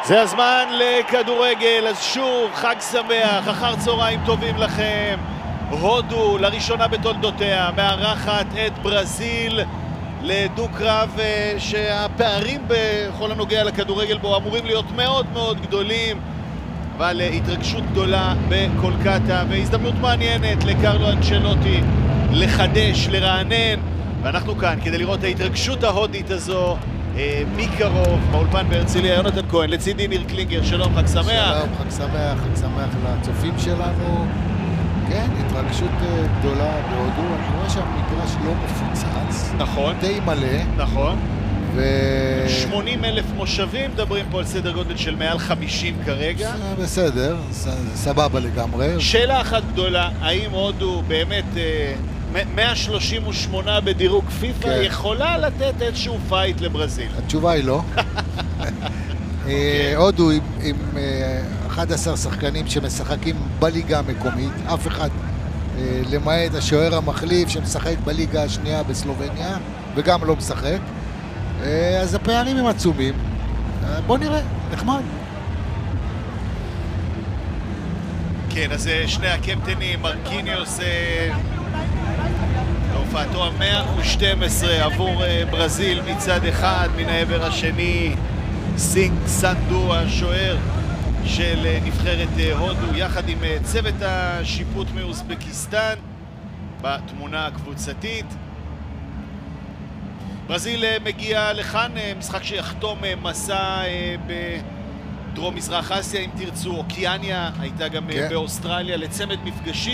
זה הזמן לכדורגל, אז שוב חג שמח, אחר צהריים טובים לכם. הודו לראשונה בתולדותיה מארחת את ברזיל לדו-קרב שהפערים בכל הנוגע לכדורגל בו אמורים להיות מאוד מאוד גדולים, אבל התרגשות גדולה בקולקטה והזדמנות מעניינת לקרלו אנצ'לוטי לחדש, לרענן, ואנחנו כאן כדי לראות ההתרגשות ההודית הזו מקרוב באולפן בהרצליה. יונתן כהן, לצידי ניר קלינגר, שלום, חג שמח. שלום, חג שמח, חג שמח לצופים שלנו. כן, התרגשות גדולה בהודו. אני רואה שהמגרש לא מפוצץ. נכון. די מלא. נכון. 80,000 מושבים, מדברים פה על סדר גודל של מעל 50 כרגע. בסדר, סבבה לגמרי. שאלה אחת גדולה, האם הודו באמת 138 בדירוג פיפה יכולה לתת איזשהו פייט לברזיל? התשובה היא לא. הודו עם 11 שחקנים שמשחקים בליגה המקומית, אף אחד למעט השוער המחליף שמשחק בליגה השנייה בסלובניה וגם לא משחק, אז הפערים הם עצומים. בוא נראה, נחמד. כן, אז שני הקפטנים, מרקיניוס להופעתו ה-112 עבור ברזיל מצד אחד, מן העבר השני סינג סנדו השוער של נבחרת הודו יחד עם צוות השיפוט מאוזבקיסטן בתמונה הקבוצתית. ברזיל מגיע לכאן, משחק שיחתום מסע בדרום מזרח אסיה אם תרצו, אוקיאניה, הייתה גם באוסטרליה, לצמד מפגשים